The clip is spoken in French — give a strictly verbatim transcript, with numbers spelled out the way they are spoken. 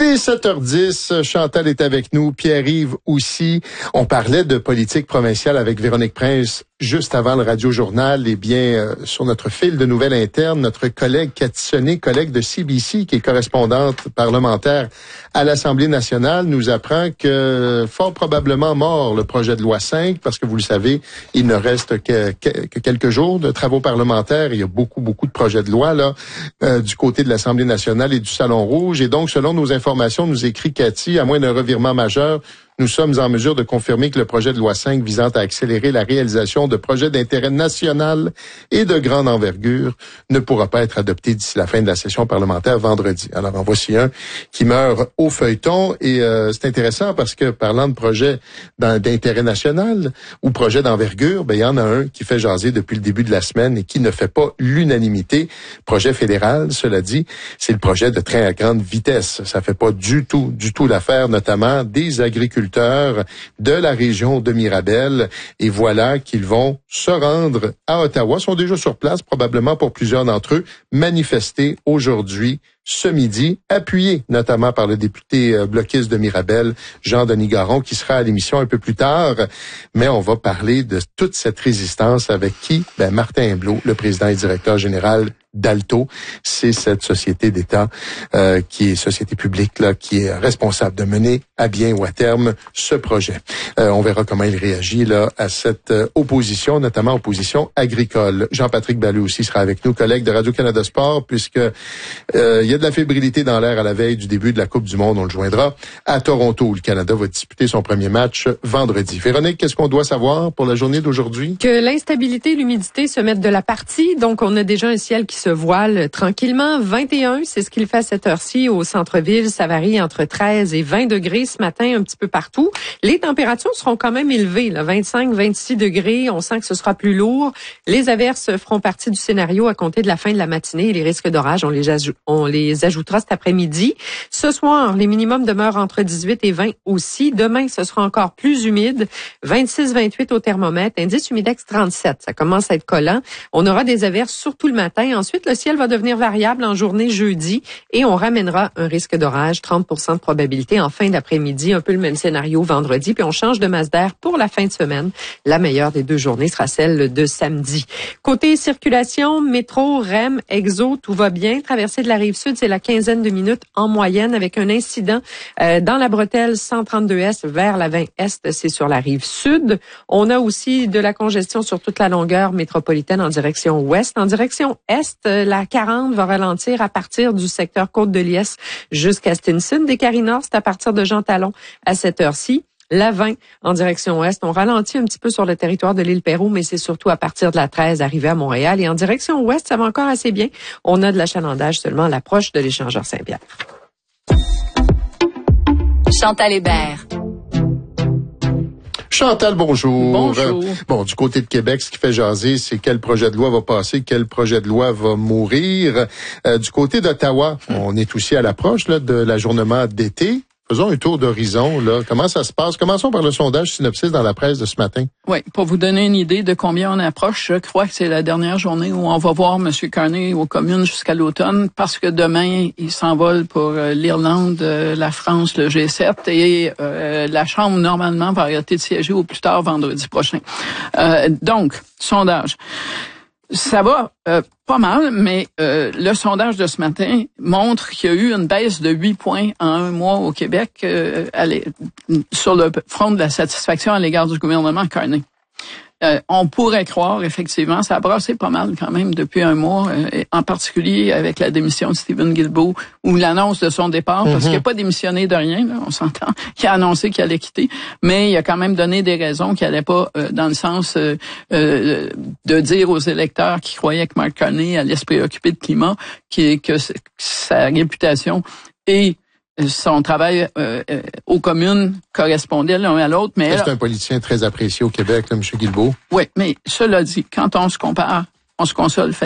Il est sept heures dix, Chantal est avec nous, Pierre-Yves aussi. On parlait de politique provinciale avec Véronique Prince juste avant le Radio-Journal. Eh bien, euh, sur notre fil de nouvelles internes, notre collègue Cathy Sonnet, collègue de C B C, qui est correspondante parlementaire à l'Assemblée nationale, nous apprend que fort probablement mort le projet de loi cinq, parce que vous le savez, il ne reste que, que, que quelques jours de travaux parlementaires. Il y a beaucoup, beaucoup de projets de loi là euh, du côté de l'Assemblée nationale et du Salon Rouge. Et donc, selon nos informations, nous écrit Cathy, à moins d'un revirement majeur, nous sommes en mesure de confirmer que le projet de loi cinq visant à accélérer la réalisation de projets d'intérêt national et de grande envergure ne pourra pas être adopté d'ici la fin de la session parlementaire vendredi. Alors, en voici un qui meurt au feuilleton et euh, c'est intéressant parce que parlant de projets d'intérêt national ou projet d'envergure, ben il y en a un qui fait jaser depuis le début de la semaine et qui ne fait pas l'unanimité. Projet fédéral, cela dit, c'est le projet de train à grande vitesse. Ça fait pas du tout, du tout l'affaire, notamment des agriculteurs de la région de Mirabel. Et voilà qu'ils vont se rendre à Ottawa, sont déjà sur place, probablement pour plusieurs d'entre eux, manifester aujourd'hui, ce midi, appuyé notamment par le député bloquiste de Mirabel, Jean-Denis Garon, qui sera à l'émission un peu plus tard. Mais on va parler de toute cette résistance avec qui? Ben, Martin Imblot, le président et directeur général d'Alto. C'est cette société d'État euh, qui est société publique là, qui est responsable de mener à bien ou à terme ce projet. Euh, on verra comment il réagit là à cette euh, opposition, notamment opposition agricole. Jean-Patrick Ballou aussi sera avec nous, collègue de Radio-Canada Sport, puisque euh, il y a de la fébrilité dans l'air à la veille du début de la Coupe du Monde. On le joindra à Toronto, où le Canada va disputer son premier match vendredi. Véronique, qu'est-ce qu'on doit savoir pour la journée d'aujourd'hui? Que l'instabilité et l'humidité se mettent de la partie. Donc, on a déjà un ciel qui se voile tranquillement. vingt et un, c'est ce qu'il fait à cette heure-ci au centre-ville. Ça varie entre treize et vingt degrés ce matin un petit peu partout. Les températures seront quand même élevées, là, vingt-cinq, vingt-six degrés. On sent que ce sera plus lourd. Les averses feront partie du scénario à compter de la fin de la matinée et les risques d'orage, on les, aj- on les ajoutera cet après-midi. Ce soir, les minimums demeurent entre dix-huit et vingt aussi. Demain, ce sera encore plus humide. vingt-six, vingt-huit au thermomètre. Indice humidex trente-sept. Ça commence à être collant. On aura des averses surtout le matin. Ensuite, le ciel va devenir variable en journée jeudi et on ramènera un risque d'orage, trente pour cent de probabilité en fin d'après-midi. Un peu le même scénario vendredi. Puis on change de masse d'air pour la fin de semaine. La meilleure des deux journées sera celle de samedi. Côté circulation, métro, R E M, Exo, tout va bien. Traversée de la Rive-Sud, c'est la quinzaine de minutes en moyenne avec un incident euh, dans la bretelle cent trente-deux Est vers la vingt Est, c'est sur la Rive-Sud. On a aussi de la congestion sur toute la longueur métropolitaine en direction ouest. En direction est, la quarante va ralentir à partir du secteur Côte-de-Liesse jusqu'à Stinson. Des Carins-Nord, c'est à partir de Jean Talon à cette heure-ci. La vingt en direction ouest, on ralentit un petit peu sur le territoire de l'île Perrot, mais c'est surtout à partir de la treize arrivé à Montréal. Et en direction ouest, ça va encore assez bien. On a de l'achalandage seulement à l'approche de l'échangeur Saint-Pierre. Chantal Hébert. Chantal, bonjour. Bonjour. Bon, du côté de Québec, ce qui fait jaser, c'est quel projet de loi va passer, quel projet de loi va mourir. Euh, du côté d'Ottawa, on est aussi à l'approche là, de l'ajournement d'été. Faisons un tour d'horizon, là. Comment ça se passe? Commençons par le sondage Synopsis dans la presse de ce matin. Oui, pour vous donner une idée de combien on approche, je crois que c'est la dernière journée où on va voir M. Carney aux communes jusqu'à l'automne, parce que demain, il s'envole pour euh, l'Irlande, euh, la France, le G sept, et euh, la Chambre, normalement, va arrêter de siéger au plus tard vendredi prochain. Euh, donc, sondage. Ça va euh, pas mal, mais euh, le sondage de ce matin montre qu'il y a eu une baisse de huit points en un mois au Québec euh, sur le front de la satisfaction à l'égard du gouvernement Carney. Euh, on pourrait croire, effectivement, ça a brassé pas mal quand même depuis un mois, euh, en particulier avec la démission de Stephen Guilbeault ou l'annonce de son départ, mm-hmm. parce qu'il n'a pas démissionné de rien, là, on s'entend, qu'il a annoncé qu'il allait quitter, mais il a quand même donné des raisons qu'il n'allait pas euh, dans le sens euh, euh, de dire aux électeurs qui croyaient que Mark Carney allait se préoccuper de climat, qui, que, que sa réputation et son travail euh, euh, aux communes correspondait l'un à l'autre. Mais c'est un politicien très apprécié au Québec, là, M. Guilbeault. Oui, mais cela dit, quand on se compare, on se console